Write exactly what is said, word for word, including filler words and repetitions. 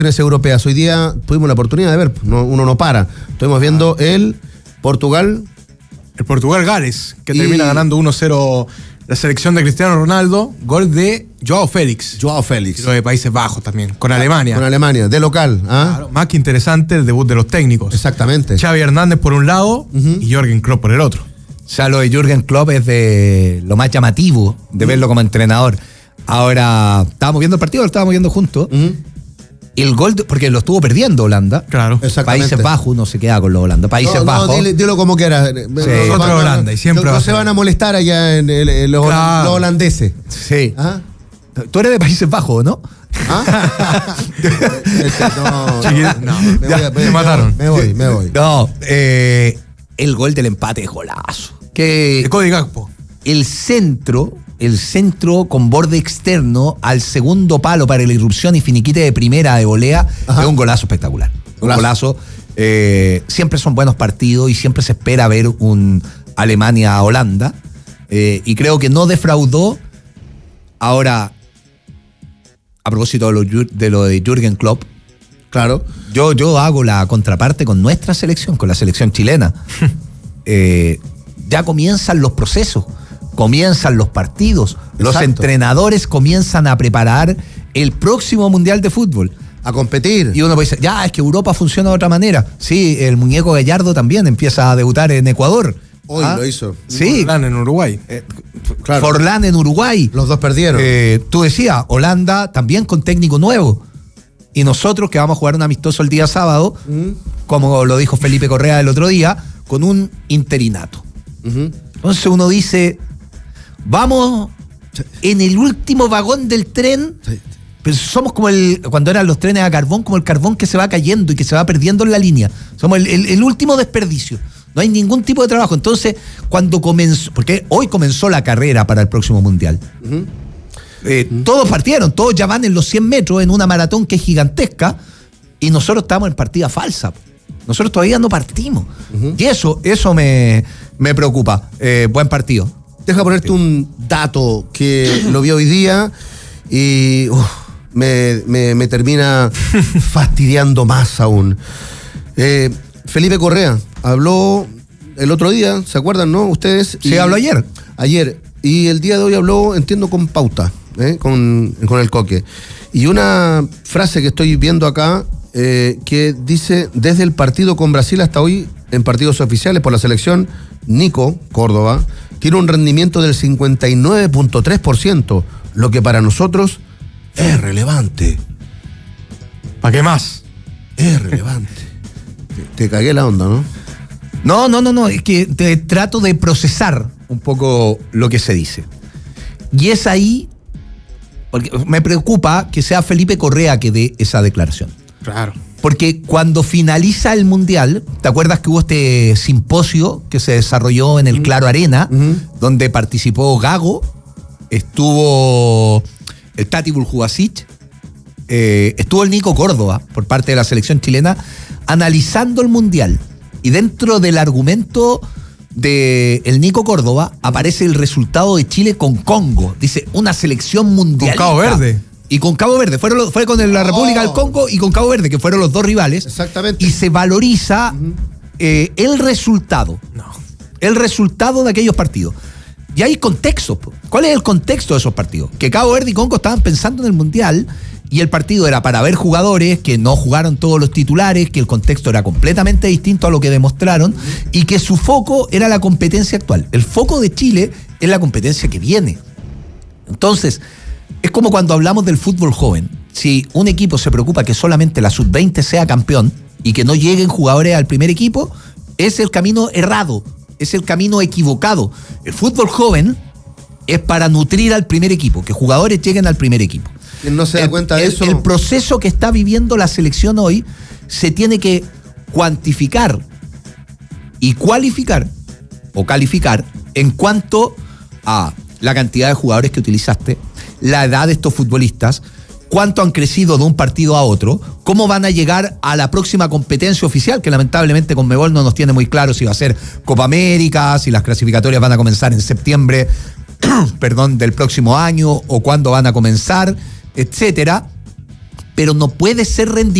europeas. Hoy día tuvimos la oportunidad de ver, no, uno no para. Estuvimos viendo el Portugal. El Portugal-Gales, que y... termina ganando uno cero la selección de Cristiano Ronaldo. Gol de Joao Félix. Joao Félix. Lo de Países Bajos también, con Alemania. Con Alemania, de local. ¿ah? Claro, más que interesante el debut de los técnicos. Exactamente. Xavi Hernández por un lado uh-huh. y Jürgen Klopp por el otro. O sea, lo de Jürgen Klopp es de lo más llamativo de uh-huh. verlo como entrenador. Ahora, estábamos viendo el partido, lo estábamos viendo juntos. Uh-huh. El gol, de, porque lo estuvo perdiendo Holanda. Claro. Países Bajos, no se queda con los Holanda. Países no, Bajos. No, dile, dilo como quiera. Sí. Nosotros no, Holanda y siempre no, va no se van a molestar allá en, el, en los, claro. los holandeses. Sí. ¿Ah? Tú eres de Países Bajos, ¿no? ¿Ah? no, no, no, me, voy a, me, me mataron. Me voy, me voy. No, eh, el gol del empate es golazo. Que de Cody Gakpo. El centro, el centro con borde externo al segundo palo para la irrupción y finiquite de primera de volea. Ajá. Es un golazo espectacular. Un golazo. golazo eh, siempre son buenos partidos y siempre se espera ver un Alemania-Holanda. Eh, y creo que no defraudó. Ahora, a propósito de lo, de lo de Jürgen Klopp, claro, yo, yo hago la contraparte con nuestra selección, con la selección chilena. eh, ya comienzan los procesos, comienzan los partidos, exacto. Los entrenadores comienzan a preparar el próximo Mundial de Fútbol. A competir. Y uno puede decir, ya, es que Europa funciona de otra manera. Sí, el muñeco Gallardo también empieza a debutar en Ecuador. Hoy ¿Ah? lo hizo. Sí. Forlán en Uruguay. Eh, claro. Forlán en Uruguay. Los dos perdieron. Eh, tú decías, Holanda también con técnico nuevo. Y nosotros que vamos a jugar un amistoso el día sábado, uh-huh. como lo dijo Felipe Correa el otro día, con un interinato. Uh-huh. Entonces uno dice, vamos en el último vagón del tren, sí. Pero somos como el, cuando eran los trenes a carbón, como el carbón que se va cayendo y que se va perdiendo en la línea. Somos el, el, el último desperdicio. No hay ningún tipo de trabajo. Entonces, cuando comenzó, porque hoy comenzó la carrera para el próximo Mundial. Uh-huh. Eh, uh-huh. Todos partieron, todos ya van en los cien metros en una maratón que es gigantesca y nosotros estamos en partida falsa. Nosotros todavía no partimos. Uh-huh. Y eso, eso me, me preocupa. Eh, buen partido. Deja ponerte un dato que lo vi hoy día y uf, me, me, me termina fastidiando más aún. Eh, Felipe Correa habló el otro día, ¿se acuerdan, no? Ustedes. Sí, habló ayer. Ayer. Y el día de hoy habló, entiendo, con pauta, ¿eh? con, con el Coque. Y una frase que estoy viendo acá, eh, que dice, desde el partido con Brasil hasta hoy, en partidos oficiales por la selección, Nico Córdoba tiene un rendimiento del cincuenta y nueve punto tres por ciento, lo que para nosotros es relevante. ¿Para qué más? Es relevante. Te, te cagué la onda, ¿no? No, no, no, no, es que te trato de procesar un poco lo que se dice. Y es ahí, porque me preocupa que sea Felipe Correa que dé esa declaración. Claro. Porque cuando finaliza el Mundial, ¿te acuerdas que hubo este simposio que se desarrolló en el Claro Arena, uh-huh. donde participó Gago, estuvo el Tati Buljubasic, eh, estuvo el Nico Córdoba por parte de la selección chilena analizando el Mundial? Y dentro del argumento de el Nico Córdoba aparece el resultado de Chile con Congo. Dice, una selección mundialista. Con Cabo Verde. Y con Cabo Verde. Fueron los, fue con la República oh. del Congo y con Cabo Verde, que fueron los dos rivales. Exactamente. Y se valoriza uh-huh. eh, el resultado. No. El resultado de aquellos partidos. Y hay contextos. ¿Cuál es el contexto de esos partidos? Que Cabo Verde y Congo estaban pensando en el Mundial y el partido era para ver jugadores que no jugaron todos los titulares, que el contexto era completamente distinto a lo que demostraron y que su foco era la competencia actual. El foco de Chile es la competencia que viene. Entonces, es como cuando hablamos del fútbol joven. Si un equipo se preocupa que solamente la sub veinte sea campeón y que no lleguen jugadores al primer equipo, es el camino errado, es el camino equivocado. El fútbol joven es para nutrir al primer equipo, que jugadores lleguen al primer equipo. ¿Quién no se da el, cuenta de el, eso? El proceso que está viviendo la selección hoy se tiene que cuantificar y cualificar o calificar en cuanto a la cantidad de jugadores que utilizaste, la edad de estos futbolistas, cuánto han crecido de un partido a otro, cómo van a llegar a la próxima competencia oficial, que lamentablemente Conmebol no nos tiene muy claro si va a ser Copa América, si las clasificatorias van a comenzar en septiembre, perdón, del próximo año, o cuándo van a comenzar, etcétera. pero no puede ser rendimiento